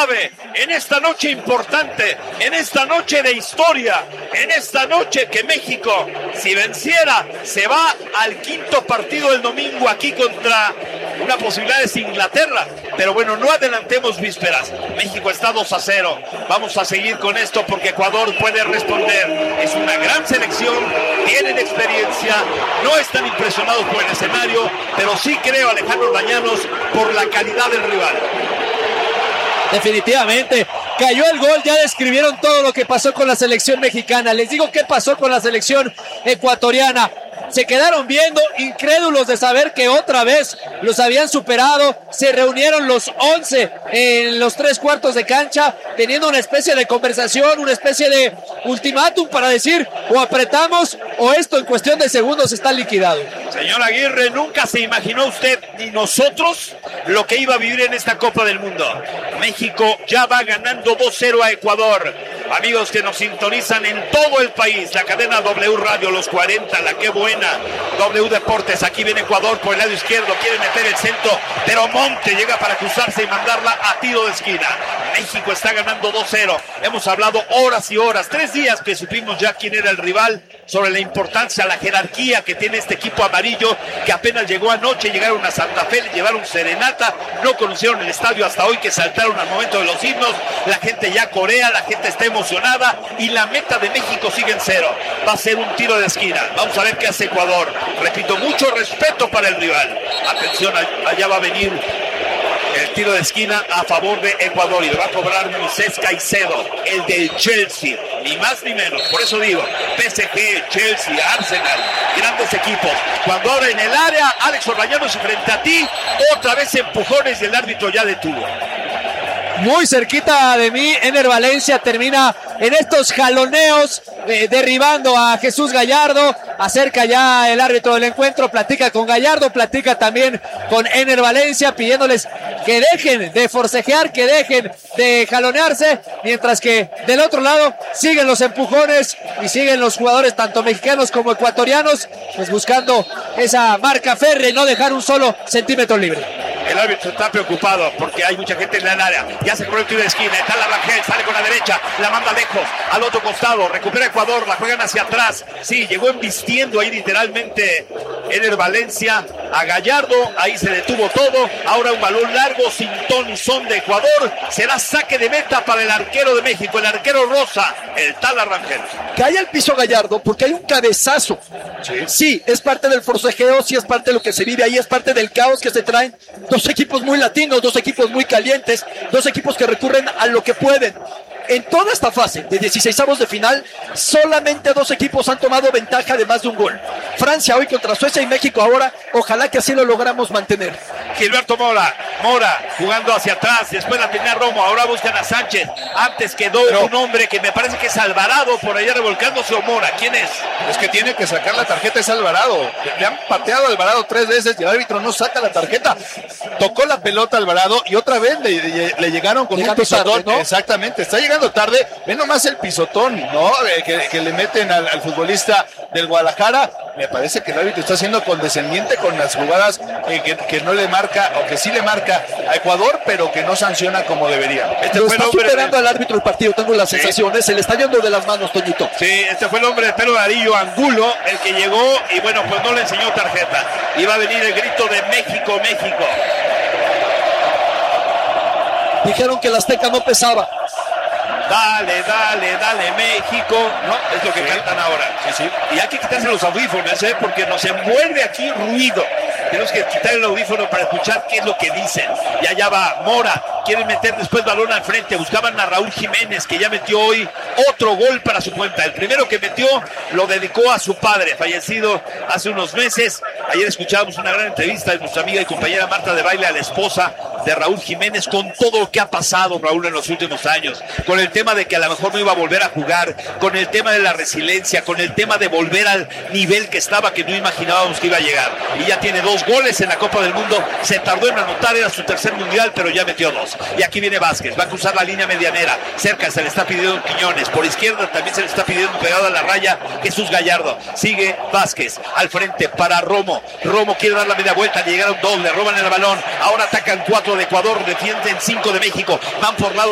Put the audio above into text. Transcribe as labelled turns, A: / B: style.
A: clave, en esta noche importante, en esta noche de historia, en esta noche que México, si venciera, se va al quinto partido del domingo aquí contra una posibilidad de Inglaterra. Pero bueno, no adelantemos vísperas. México está 2-0. Vamos a seguir con esto porque Ecuador puede responder. Es una gran selección, tienen experiencia, no están impresionados por el escenario, pero sí creo, Alejandro Dañanos, por la calidad del rival.
B: Definitivamente, cayó el gol, ya describieron todo lo que pasó con la selección mexicana. Les digo qué pasó con la selección ecuatoriana. Se quedaron viendo, incrédulos de saber que otra vez los habían superado. Se reunieron los 11 en los 3/4 de cancha, teniendo una especie de conversación, una especie de ultimátum para decir o apretamos o esto en cuestión de segundos está liquidado.
A: Señor Aguirre, nunca se imaginó usted ni nosotros lo que iba a vivir en esta Copa del Mundo. México ya va ganando 2-0 a Ecuador. Amigos que nos sintonizan en todo el país, la cadena W Radio, los 40, la que buena, W Deportes, aquí viene Ecuador por el lado izquierdo, quiere meter el centro, pero Monte llega para cruzarse y mandarla a tiro de esquina. México está ganando 2-0, hemos hablado horas y horas, 3 días que supimos ya quién era el rival, sobre la importancia, la jerarquía que tiene este equipo amarillo, que apenas llegó anoche, llegaron a Santa Fe, le llevaron serenata, no conocieron el estadio hasta hoy que saltaron al momento de los himnos, la gente ya corea, la gente está emocionada y la meta de México sigue en 0, va a ser un tiro de esquina, vamos a ver qué hace Ecuador, repito, mucho respeto para el rival, atención, allá va a venir el tiro de esquina a favor de Ecuador y lo va a cobrar Moisés Caicedo, el del Chelsea, ni más ni menos. Por eso digo, PSG, Chelsea, Arsenal, grandes equipos. Cuando ahora en el área, Alex Orbañanos y frente a ti, otra vez empujones y el árbitro ya detuvo.
B: Muy cerquita de mí, Ener Valencia termina en estos jaloneos, derribando a Jesús Gallardo. Acerca ya el árbitro del encuentro, platica con Gallardo, platica también con Ener Valencia, pidiéndoles que dejen de forcejear, que dejen de jalonearse, mientras que del otro lado siguen los empujones y siguen los jugadores tanto mexicanos como ecuatorianos, pues buscando esa marca férrea y no dejar un solo centímetro libre.
A: El árbitro está preocupado porque hay mucha gente en el área. Ya se corrió el tiro de esquina. Está la Rangel, sale con la derecha, la manda lejos, al otro costado. Recupera Ecuador, la juegan hacia atrás. Sí, llegó embistiendo ahí literalmente Ener Valencia a Gallardo. Ahí se detuvo todo. Ahora un balón largo, sin ton y son de Ecuador. Será saque de meta para el arquero de México, el arquero rosa, el Tala Rangel.
C: Cae al piso Gallardo porque hay un cabezazo. Sí, es parte del forcejeo, sí es parte de lo que se vive ahí, es parte del caos que se traen. Dos equipos muy latinos, dos equipos muy calientes, dos equipos que recurren a lo que pueden. En toda esta fase de 16avos de final, solamente 2 equipos han tomado ventaja de más de un gol. Francia hoy contra Suecia y México ahora, ojalá que así lo logramos mantener.
A: Gilberto Mora jugando hacia atrás, después la tenía Romo, ahora buscan a Sánchez, antes quedó un hombre que me parece que es Alvarado por allá revolcándose, o Mora, ¿quién es?
D: Es que tiene que sacar la tarjeta, es Alvarado, le han pateado a Alvarado 3 veces y el árbitro no saca la tarjeta, tocó la pelota a Alvarado y otra vez le llegaron con un pisotón, ¿no? Exactamente, está llegando tarde, ve nomás el pisotón, ¿no? Que le meten al futbolista del Guadalajara. Me parece que el árbitro está siendo condescendiente con las jugadas que no le marca, o que sí le marca a Ecuador, pero que no sanciona como debería.
C: Lo está superando al árbitro el partido, tengo las sensaciones, se le está yendo de las manos, Toñito.
A: Sí, este fue el hombre de pelo amarillo, Angulo, el que llegó y bueno, pues no le enseñó tarjeta. Y va a venir el grito de México, México.
C: Dijeron que el Azteca no pesaba.
A: Dale, dale, dale, México, ¿no? Es lo que cantan ahora. Sí. Y hay que quitarse los audífonos, porque nos envuelve aquí ruido. Tenemos que quitar el audífono para escuchar qué es lo que dicen. Y allá va Mora, quieren meter después balón al frente. Buscaban a Raúl Jiménez, que ya metió hoy otro gol para su cuenta. El primero que metió lo dedicó a su padre, fallecido hace unos meses. Ayer escuchábamos una gran entrevista de nuestra amiga y compañera Marta de Baile, a la esposa de Raúl Jiménez, con todo lo que ha pasado, Raúl, en los últimos años. Con el tema de que a lo mejor no iba a volver a jugar, con el tema de la resiliencia, con el tema de volver al nivel que estaba, que no imaginábamos que iba a llegar. Y ya tiene 2 goles en la Copa del Mundo, se tardó en anotar, era su tercer mundial, pero ya metió 2. Y aquí viene Vázquez, va a cruzar la línea medianera, cerca se le está pidiendo Quiñones, por izquierda también se le está pidiendo pegado a la raya Jesús Gallardo. Sigue Vázquez al frente para Romo quiere dar la media vuelta, le llegaron 2, le roban el balón, ahora atacan 4 de Ecuador, defienden 5 de México, van por lado